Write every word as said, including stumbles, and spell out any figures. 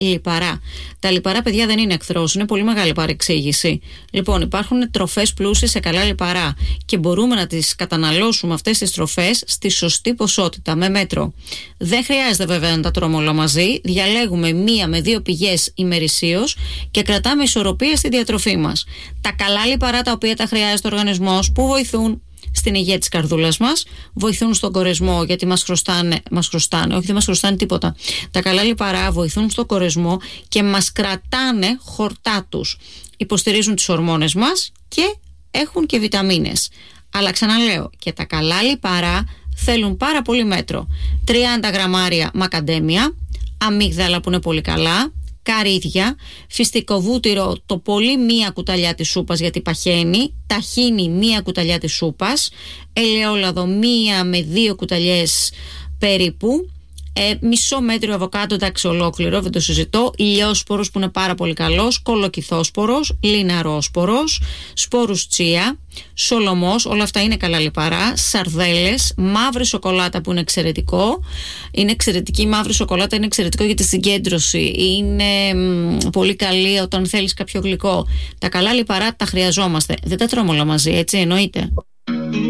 λιπαρά. Τα λιπαρά, παιδιά, δεν είναι εχθρός, είναι πολύ μεγάλη παρεξήγηση. Λοιπόν, υπάρχουν τροφές πλούσιες σε καλά λιπαρά και μπορούμε να τις καταναλώσουμε αυτές τις τροφές στη σωστή ποσότητα, με μέτρο. Δεν χρειάζεται βέβαια να τα τρώμε όλα μαζί. Διαλέγουμε μία με δύο πηγές ημερησίως και κρατάμε ισορροπία στη διατροφή μας. Τα καλά λιπαρά, τα οποία τα χρειάζεται ο οργανισμός, που βοηθούν στην υγεία της καρδούλας μας, βοηθούν στον κορεσμό, γιατί μας χρωστάνε, μας χρωστάνε, όχι δεν μας χρωστάνε τίποτα. Τα καλά λιπαρά βοηθούν στον κορεσμό και μας κρατάνε χορτά τους. Υποστηρίζουν τις ορμόνες μας και έχουν και βιταμίνες. Αλλά ξαναλέω, και τα καλά λιπαρά θέλουν πάρα πολύ μέτρο. τριάντα γραμμάρια μακαντέμια, αμύγδαλα που είναι πολύ καλά, καρύδια, φυστικό βούτυρο το πολύ μία κουταλιά της σούπας γιατί παχαίνει, ταχίνι μία κουταλιά της σούπας, ελαιόλαδο μία με δύο κουταλιές περίπου, ε, μισό μέτριο αβοκάντο, εντάξει, ολόκληρο, δεν το συζητώ, ηλιόσπορος που είναι πάρα πολύ καλός, κολοκυθόσπορος, λιναρόσπορος, σπόρους τσία, σολομός, όλα αυτά είναι καλά λιπαρά, σαρδέλες, μαύρη σοκολάτα που είναι εξαιρετικό, είναι εξαιρετική η μαύρη σοκολάτα, είναι εξαιρετικό για τη συγκέντρωση, είναι μ, πολύ καλή όταν θέλεις κάποιο γλυκό. Τα καλά λιπαρά τα χρειαζόμαστε, δεν τα τρώμε όλα μαζί, έτσι εννοείται.